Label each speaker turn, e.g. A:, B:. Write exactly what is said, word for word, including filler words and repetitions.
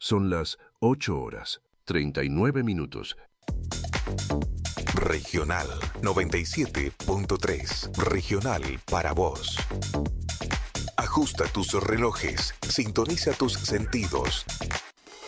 A: Son las ocho horas, treinta y nueve minutos.
B: Regional noventa y siete punto tres. Regional para vos. Ajusta tus relojes, sintoniza tus sentidos.